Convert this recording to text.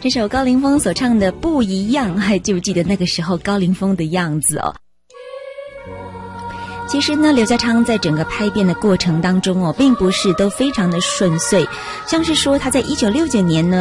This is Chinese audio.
这首高凌风所唱的不一样，还记不记得那个时候高凌风的样子哦？其实呢，刘家昌在整个拍片的过程当中并不是都非常的顺遂，像是说他在1969年呢